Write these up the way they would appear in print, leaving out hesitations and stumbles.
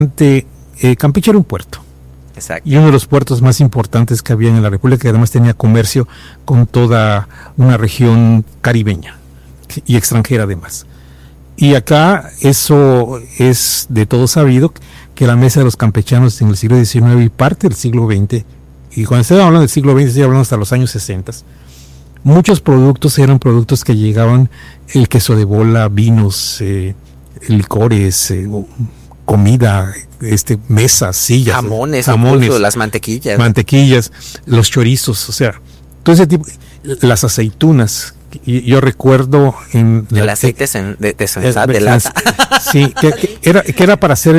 Campeche era un puerto. Exacto. Y uno de los puertos más importantes que había en la República, que además tenía comercio con toda una región caribeña y extranjera además. Y acá eso es de todo sabido, que la mesa de los campechanos en el siglo XIX y parte del siglo XX, y cuando estoy hablando del siglo XX estoy hablando hasta los años 60, muchos productos eran productos que llegaban, el queso de bola, vinos, licores, comida, mesas, sillas, jamones, las mantequillas, los chorizos, o sea, todo ese tipo, las aceitunas. Y yo recuerdo el aceite de lata. Sí, que era para hacer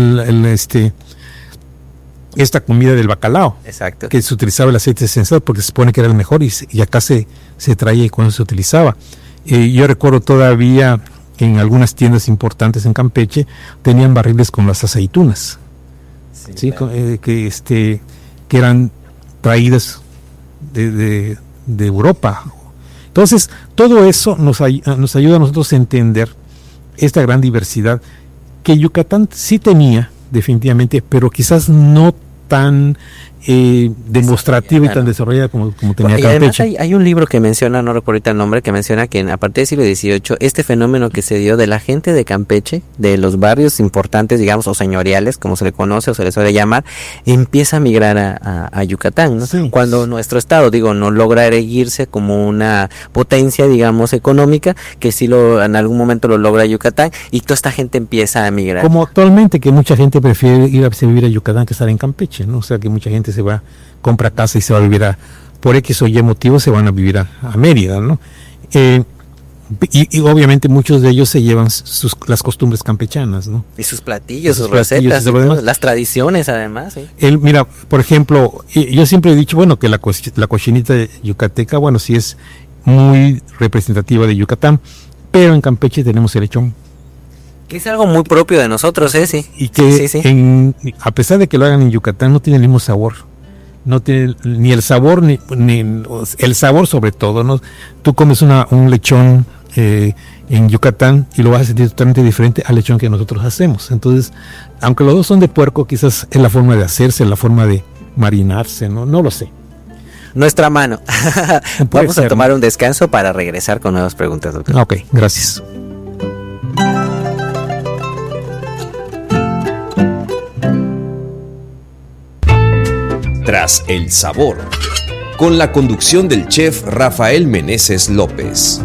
esta comida del bacalao. Exacto. Que se utilizaba el aceite sensado porque se supone que era el mejor y acá se traía y cuando se utilizaba. Yo recuerdo todavía en algunas tiendas importantes en Campeche tenían barriles con las aceitunas. Sí, claro. Que eran traídas de Europa. Entonces, todo eso nos ayuda a nosotros a entender esta gran diversidad que Yucatán sí tenía, definitivamente, pero quizás no tan demostrativa y tan desarrollada como tenía Campeche. Y además hay un libro que menciona, no recuerdo ahorita el nombre, que menciona que a partir del siglo XVIII, este fenómeno que se dio de la gente de Campeche, de los barrios importantes, digamos, o señoriales, como se le conoce o se le suele llamar, empieza a migrar a Yucatán, ¿no? Sí. Cuando nuestro estado, no logra erguirse como una potencia, digamos, económica, que sí en algún momento lo logra Yucatán, y toda esta gente empieza a migrar. Como actualmente, que mucha gente prefiere ir a vivir a Yucatán que estar en Campeche, ¿no? O sea, que mucha gente se va, compra casa y se va a vivir por X o Y motivos se van a vivir a Mérida, ¿no? Y obviamente muchos de ellos se llevan las costumbres campechanas, ¿no? Y sus platillos, sus recetas, las tradiciones además, ¿sí? Mira, por ejemplo, yo siempre he dicho, que la cochinita yucateca, sí es muy representativa de Yucatán, pero en Campeche tenemos el lechón. Que es algo muy propio de nosotros, sí. Y que a pesar de que lo hagan en Yucatán, no tiene el mismo sabor. No tiene ni el sabor, ni el sabor sobre todo, ¿no? Tú comes un lechón en Yucatán y lo vas a sentir totalmente diferente al lechón que nosotros hacemos. Entonces, aunque los dos son de puerco, quizás es la forma de hacerse, la forma de marinarse, ¿no? No lo sé. Nuestra mano. Vamos a tomar un descanso para regresar con nuevas preguntas, doctor. Ok, gracias. Tras el sabor, con la conducción del chef Rafael Meneses López.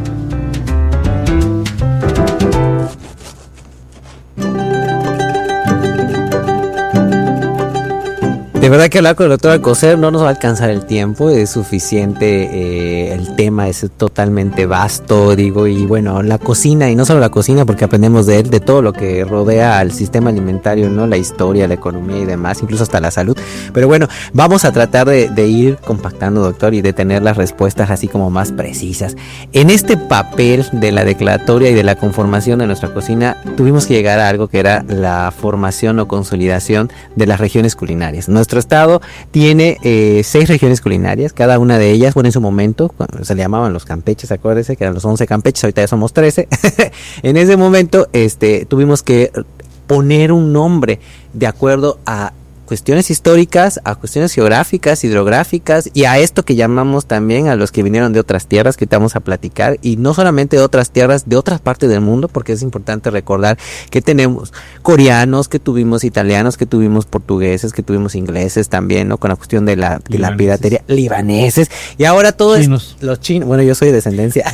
De verdad que hablar con el doctor Alcocer no nos va a alcanzar el tiempo, es suficiente, el tema es totalmente vasto, y la cocina, y no solo la cocina, porque aprendemos de él, de todo lo que rodea al sistema alimentario, ¿no? La historia, la economía y demás, incluso hasta la salud. Pero vamos a tratar de ir compactando, doctor, y de tener las respuestas así como más precisas. En este papel de la declaratoria y de la conformación de nuestra cocina, tuvimos que llegar a algo que era la formación o consolidación de las regiones culinarias. Nuestro estado tiene 6 regiones culinarias, cada una de ellas, en su momento, cuando se le llamaban los campeches, acuérdense que eran los 11 campeches, ahorita ya somos 13. En ese momento tuvimos que poner un nombre de acuerdo a cuestiones históricas, a cuestiones geográficas, hidrográficas, y a esto que llamamos también a los que vinieron de otras tierras, que te vamos a platicar, y no solamente de otras tierras, de otras partes del mundo, porque es importante recordar que tenemos coreanos, que tuvimos italianos, que tuvimos portugueses, que tuvimos ingleses también, ¿no? Con la cuestión de la piratería, libaneses, y ahora todo los chinos, yo soy de descendencia,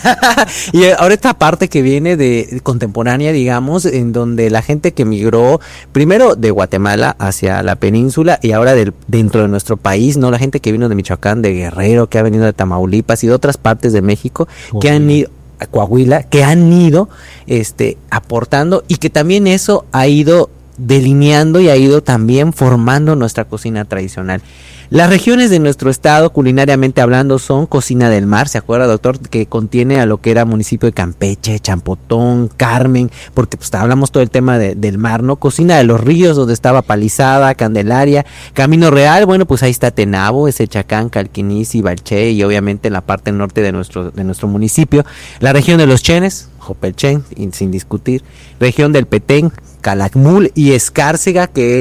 y ahora esta parte que viene de contemporánea, digamos, en donde la gente que migró, primero de Guatemala hacia la península, y ahora dentro de nuestro país, ¿no? La gente que vino de Michoacán, de Guerrero, que ha venido de Tamaulipas y de otras partes de México, que han ido a Coahuila, que han ido aportando, y que también eso ha ido delineando y ha ido también formando nuestra cocina tradicional. Las regiones de nuestro estado, culinariamente hablando, son cocina del mar, ¿se acuerda, doctor? Que contiene a lo que era municipio de Campeche, Champotón, Carmen, porque hablamos todo el tema del mar, ¿no? Cocina de los ríos, donde estaba Palizada, Candelaria, Camino Real, ahí está Tenabo, Ezechacán, Calquinizi, Balché, y obviamente en la parte norte de nuestro municipio. La región de los Chenes, Jopelchen, sin discutir. Región del Petén, Calakmul y Escárcega, que